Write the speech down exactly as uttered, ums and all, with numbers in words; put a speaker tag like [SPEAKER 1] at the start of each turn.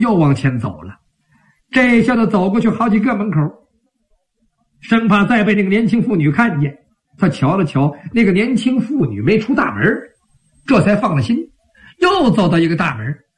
[SPEAKER 1] 又往前走了。这下子走过去好几个门口，生怕再被那个年轻妇女看见。他瞧了瞧那个年轻妇女没出大门，这才放了心，又走到一个大门，